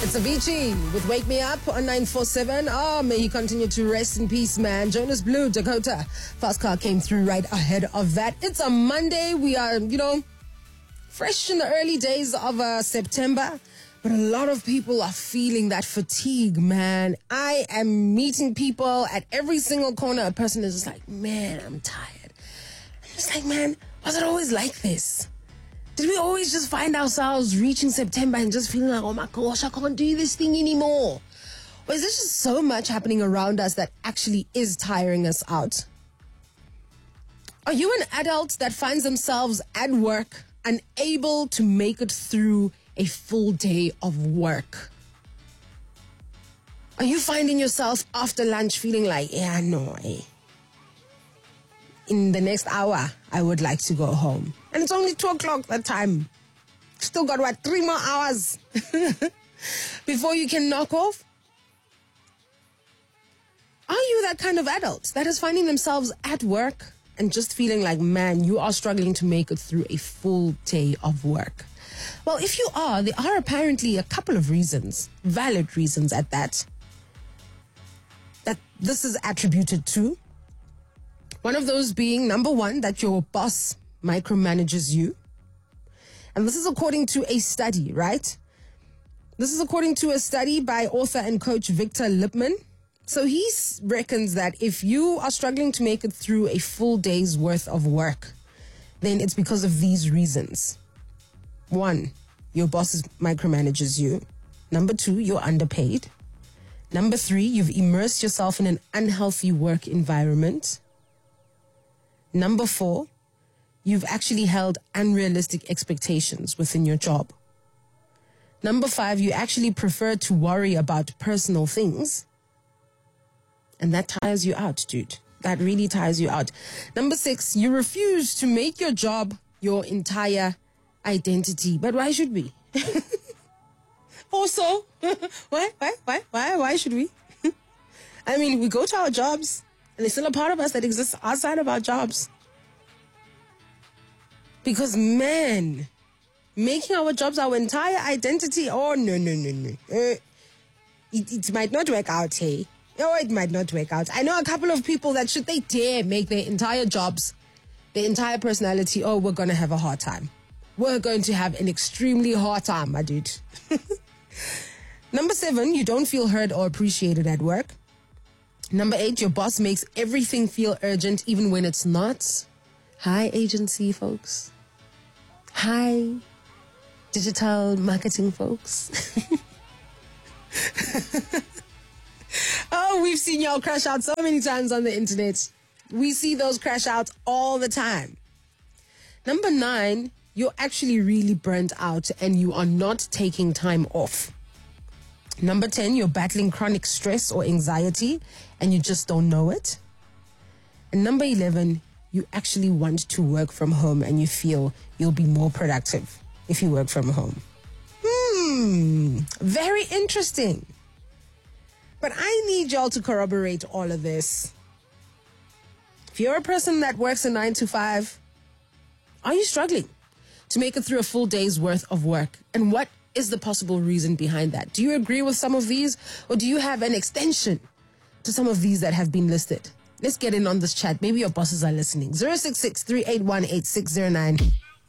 It's Avicii with Wake Me Up on 947. Oh, may he continue to rest in peace, man. Jonas Blue, Dakota. Fast Car came through right ahead of that. It's a Monday. We are, fresh in the early days of September. But a lot of people are feeling that fatigue, man. I am meeting people at every single corner. A person is just like, man, I'm tired. I'm just like, man, was it always like this? Did we always just find ourselves reaching September and just feeling like, oh my gosh, I can't do this thing anymore? Or is there just so much happening around us that actually is tiring us out? Are you an adult that finds themselves at work unable to make it through a full day of work? Are you finding yourself after lunch feeling like, in the next hour, I would like to go home. And it's only 2 o'clock that time. Still got, 3 more hours before you can knock off? Are you that kind of adult that is finding themselves at work and just feeling like, man, you are struggling to make it through a full day of work? Well, if you are, there are apparently a couple of reasons, valid reasons at that this is attributed to. One of those being, number one, that your boss micromanages you. And this is according to a study, right? This is according to a study by author and coach Victor Lipman. So he reckons that if you are struggling to make it through a full day's worth of work, then it's because of these reasons. 1, your boss micromanages you. Number 2, you're underpaid. Number 3, you've immersed yourself in an unhealthy work environment. Number 4, you've actually held unrealistic expectations within your job. Number 5, you actually prefer to worry about personal things. And that tires you out, dude. That really tires you out. Number 6, you refuse to make your job your entire identity. But why should we? Also, why should we? I mean, we go to our jobs. And there's still a part of us that exists outside of our jobs. Because, man, making our jobs our entire identity, no. It might not work out, hey? Oh, it might not work out. I know a couple of people that should they dare make their entire jobs, their entire personality, we're going to have a hard time. We're going to have an extremely hard time, my dude. Number 7, you don't feel heard or appreciated at work. Number 8, your boss makes everything feel urgent even when it's not. Hi, agency folks. Hi, digital marketing folks. Oh, we've seen y'all crash out so many times on the internet. We see those crash outs all the time. Number 9, you're actually really burnt out and you are not taking time off. Number 10, you're battling chronic stress or anxiety and you just don't know it. And number 11, you actually want to work from home and you feel you'll be more productive if you work from home. Very interesting. But I need y'all to corroborate all of this. If you're a person that works a 9 to 5, are you struggling to make it through a full day's worth of work? And what is the possible reason behind that? Do you agree with some of these? Or do you have an extension to some of these that have been listed? Let's get in on this chat. Maybe your bosses are listening. 066 381 8609.